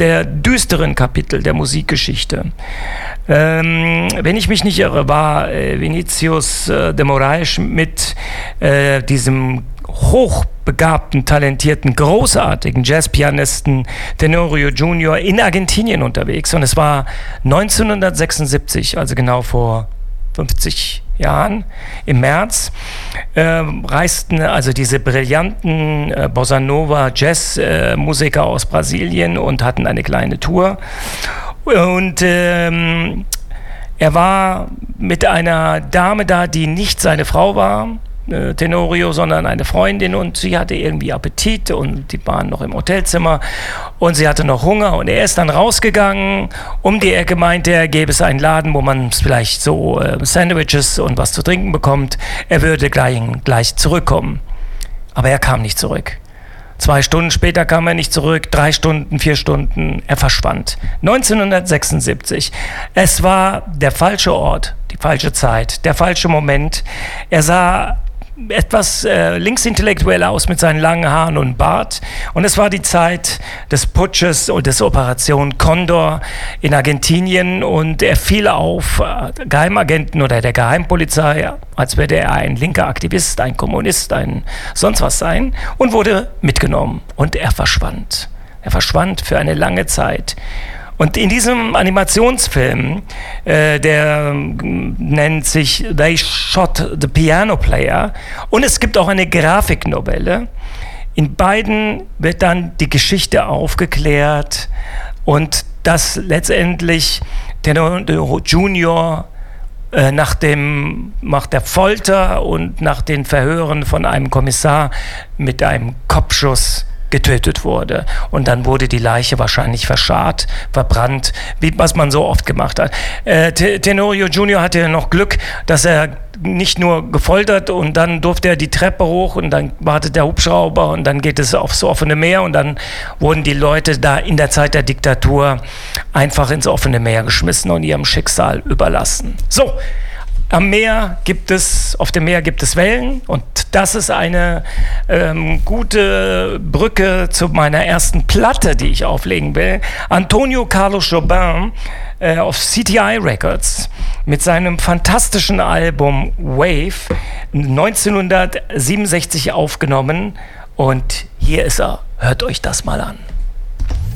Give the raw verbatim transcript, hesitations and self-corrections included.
der düsteren Kapitel der Musikgeschichte. Ähm, wenn ich mich nicht irre, war äh, Vinicius äh, de Moraes mit äh, diesem hochbegabten, talentierten, großartigen Jazzpianisten Tenorio Junior in Argentinien unterwegs. Und es war neunzehnhundertsechsundsiebzig, also genau vor fünfzig Jahren, im März, äh, reisten also diese brillanten äh, Bossa Nova Jazz-Musiker äh, aus Brasilien und hatten eine kleine Tour. Und ähm, er war mit einer Dame da, die nicht seine Frau war, äh, Tenorio, sondern eine Freundin, und sie hatte irgendwie Appetit und die waren noch im Hotelzimmer und sie hatte noch Hunger und er ist dann rausgegangen. Um die Ecke meinte er, gäbe es einen Laden, wo man vielleicht so äh, Sandwiches und was zu trinken bekommt. Er würde gleich, gleich zurückkommen. Aber er kam nicht zurück. Zwei Stunden später kam er nicht zurück, drei Stunden, vier Stunden, er verschwand. neunzehnhundertsechsundsiebzig. Es war der falsche Ort, die falsche Zeit, der falsche Moment. Er sah etwas äh, linksintellektuell aus mit seinen langen Haaren und Bart. Und es war die Zeit des Putsches und des Operation Condor in Argentinien. Und er fiel auf äh, Geheimagenten oder der Geheimpolizei, als würde er ein linker Aktivist, ein Kommunist, ein sonst was sein, und wurde mitgenommen. Und er verschwand. Er verschwand für eine lange Zeit. Und in diesem Animationsfilm, äh, der äh, nennt sich They Shot the Piano Player, und es gibt auch eine Grafiknovelle. In beiden wird dann die Geschichte aufgeklärt und dass letztendlich Tenorio Junior äh, nach, dem, nach der Folter und nach den Verhören von einem Kommissar mit einem Kopfschuss getötet wurde. Und dann wurde die Leiche wahrscheinlich verscharrt, verbrannt, wie was man so oft gemacht hat. Äh, Tenorio Junior hatte noch Glück, dass er nicht nur gefoltert und dann durfte er die Treppe hoch und dann wartet der Hubschrauber und dann geht es aufs offene Meer und dann wurden die Leute da in der Zeit der Diktatur einfach ins offene Meer geschmissen und ihrem Schicksal überlassen. So. Am Meer gibt es, auf dem Meer gibt es Wellen, und das ist eine ähm, gute Brücke zu meiner ersten Platte, die ich auflegen will. Antonio Carlos Jobim äh, auf C T I Records mit seinem fantastischen Album Wave, neunzehnhundertsiebenundsechzig aufgenommen, und hier ist er. Hört euch das mal an.